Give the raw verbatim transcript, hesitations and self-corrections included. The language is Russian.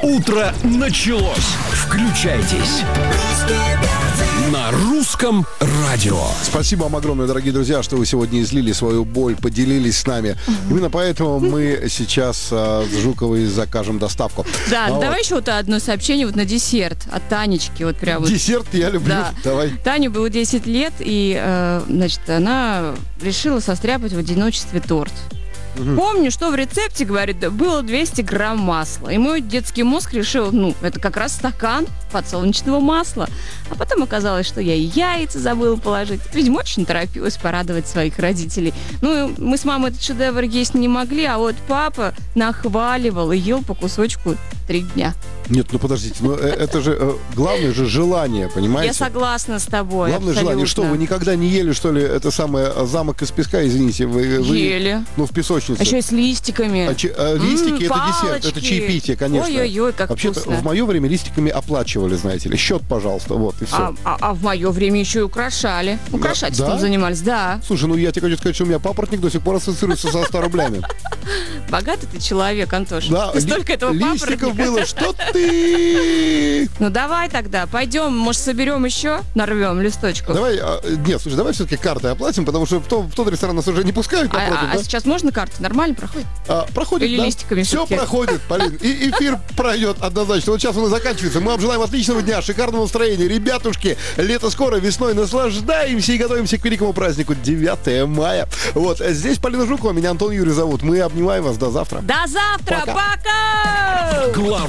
Утро началось. Включайтесь. На русском радио. Спасибо вам огромное, дорогие друзья, что вы сегодня излили свою боль, поделились с нами. Именно поэтому мы сейчас а, с Жуковой закажем доставку. Да, а давай вот. еще вот одно сообщение вот на десерт от Танечки. Вот прям вот. Десерт я люблю. Да. Давай. Тане было десять лет, и, э, значит, она решила состряпать в одиночестве торт. Угу. Помню, что в рецепте, говорит, да, было двести грамм масла. И мой детский мозг решил, ну, это как раз стакан подсолнечного масла. А потом оказалось, что я и яйца забыла положить. Видимо, очень торопилась порадовать своих родителей. Ну, мы с мамой этот шедевр есть не могли, а вот папа нахваливал и ел по кусочку три дня. Нет, ну подождите, ну э, это же э, главное же желание, понимаете? Я согласна с тобой. Главное абсолютно. желание. Что, вы никогда не ели, что ли, это самое замок из песка, извините? Вы, вы, Ели. Ну, в песочнице. А еще и с листиками. А, че, а листики М, это десерт, это палочки. чаепитие, конечно. Ой-ой-ой, как Вообще-то вкусно. в мое время листиками оплачивали, знаете ли. Счет, пожалуйста, вот, и все. А, а- а в мое время еще и украшали. Украшательством да? занимались, да. Слушай, ну я тебе хочу сказать, что у меня папоротник до сих пор ассоциируется со ста рублями. Богатый ты человек, Антош. Да, Ты столько ли- этого листиков папоротника. было, что ты... Ну давай тогда, пойдем, может, соберем еще, нарвем листочков. Давай, а, нет, слушай, давай все-таки картой оплатим, потому что в, том- в тот ресторан нас уже не пускают А, напротив, а- а да? сейчас можно карты? Нормально проходит? А, проходит, Или да? листиками Все всё-таки? проходит, Полин. И эфир пройдет однозначно. Вот сейчас он и заканчивается. Мы вам желаем отличного дня, шикарного настроения. Ребятушки, лето скоро, весной наслаждаемся и готовимся к великому празднику девятое мая. Вот, здесь Полина Жукова, меня Антон Юрий зовут. Мы обнимаем вас. До завтра. До завтра, Пока. пока! Главное